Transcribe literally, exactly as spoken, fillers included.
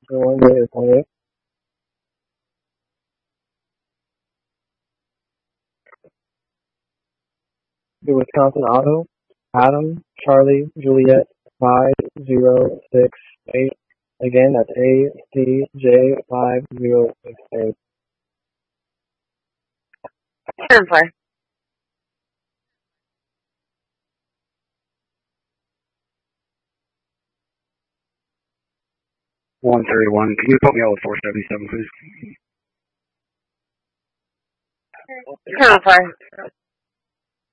One minute on it. The Wisconsin Auto. Adam, Charlie, Juliet, five zero six eight. Again, that's A C J five zero six eight. Turn play. one thirty-one. Can you put me out with four seventy-seven, please? Turn play.